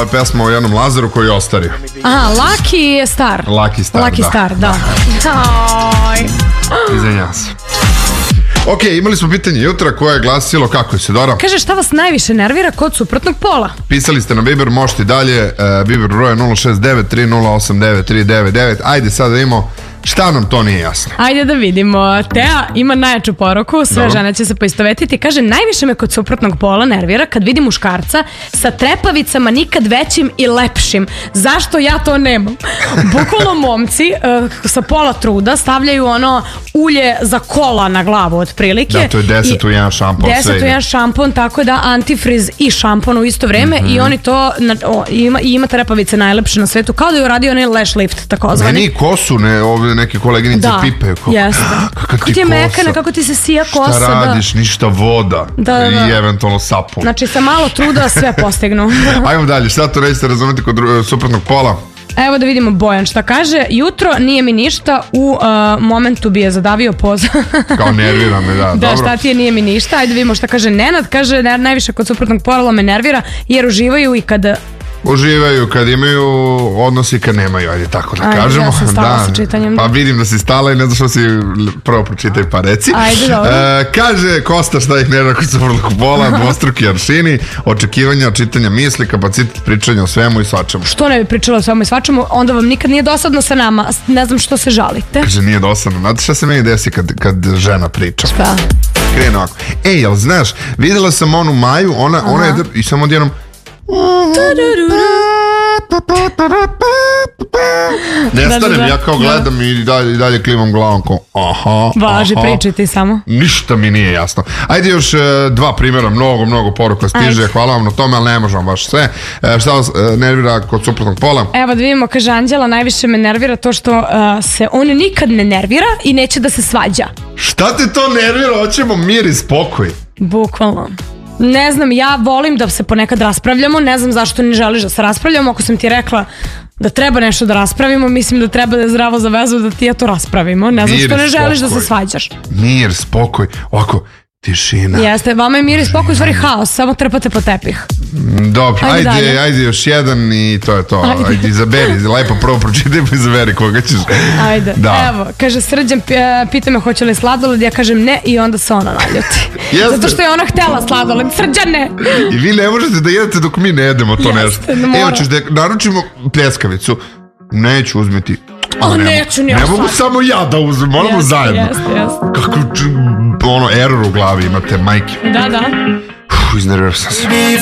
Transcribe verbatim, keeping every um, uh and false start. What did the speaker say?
je pesma o jednom Lazaru koji je ostario. Aha, Laki je star. Laki star, Laki da. star, da. Izvinjam se. Ok, imali smo pitanje jutra koje je glasilo kako je Sidora. Kaže, šta vas najviše nervira kod suprotnog pola? Pisali ste na Viber, možete i dalje. uh, Viber broje nula šest devet tri nula osam devet tri devet devet. Ajde sad da imamo šta nam to nije jasno. Ajde da vidimo. Tea ima najjaču poruku, sve Dobro. žene će se poistovetiti. Kaže, najviše me kod suprotnog pola nervira kad vidim muškarca sa trepavicama nikad većim i lepšim. Zašto ja to nemam? Bukvalno momci uh, sa pola truda stavljaju ono ulje za kola na glavu otprilike. Da, to je deset u jedan šampon. Deset u jedan šampon, tako da antifriz i šampon u isto vreme mm-hmm. i oni to, na, o, ima, ima trepavice najlepše na svetu, kao da je uradio onaj lash lift, takozvani. Meni kosu, ne, ovdje neke koleginice da, pipaju. Kako, jeste. Kako ti, ti je mekana, kako ti se sija kosa. Šta radiš, da. Ništa voda da, da, da. I eventualno sapun. Znači sa malo truda sve postignu. Ajmo dalje, šta to nećete razumjeti kod uh, suprotnog pola? Evo da vidimo Bojan šta kaže. Jutro nije mi ništa, u uh, momentu bi je zadavio poza. Kao nervira me, da. Da, dobro. šta ti je nije mi ništa. Ajde vidimo šta kaže Nenad. Kaže, najviše kod suprotnog pola me nervira jer uživaju i kada... Uživaju kad imaju odnos i kad nemaju, ajde tako da ajde, kažemo. Ja sam stala da, sa čitanjem. Pa vidim da si stala i ne znam što si prvo pročitaj pa reci. Ajde, dobro. E, kaže Kosta šta ih nervira kod suprotnog pola, dvostruki aršini, očekivanja, čitanja misli, kapacitet pričanja o svemu i svačemu. Što ne bi pričala o svemu i svačemu, onda vam nikad nije dosadno sa nama, ne znam što se žalite. Kaže, nije dosadno. Znate šta se meni desi kad, kad žena priča? Šta? Krene ovako. Ej, jel znaš, videla sam onu Maju, ona, ona je i samo odjednom ne stanem, ja kao gledam i dalje, i dalje klimam glavom kao aha, važi, aha. pričaj ti samo. Ništa mi nije jasno. Ajde još e, dva primjera, mnogo, mnogo poruka stiže. Ajde. Hvala vam na tome, ali ne možemo baš sve. E, šta vas e, nervira kod suprotnog pola? Evo da vidimo, kaže Anđela, najviše me nervira to što uh, se on nikad ne nervira i neće da se svađa. Šta te to nervira? Hoćemo mir i spokoj. Bukvalno. Ne znam, ja volim da se ponekad raspravljamo, ne znam zašto ne želiš da se raspravljamo. Ako sam ti rekla da treba nešto da raspravimo, mislim da treba da je zdravo za vezu da ti ja to raspravimo. Ne znam mir što ne želiš spokoj. Da se svađaš. Mir, spokoj, ovako, tišina. Jeste, vama je mir i spokoj, u stvari haos, samo trpate po tepih. Dobro, ajde, ajde, ajde još jedan i to je to. Ajde, ajde izaberi, lepo prvo pročitaj pa izaberi koga ćeš. Ajde, da. Evo, kaže Srđan, pita me hoće li sladoled, ja kažem ne i onda se ona naljuti. Zato što je ona htjela sladoled, Srđane! I vi ne možete da jedete dok mi ne jedemo to Jeste, nešto. mora. Evo ćeš da naručimo pljeskavicu. Neću uzmeti. O, neću ni Ne ja mogu sad. samo ja da uzmem, moramo Jeste, zajedno. jeste, jeste. Kako ono error u glavi imate, majke. Da, da. Uf, iznervirao sam se.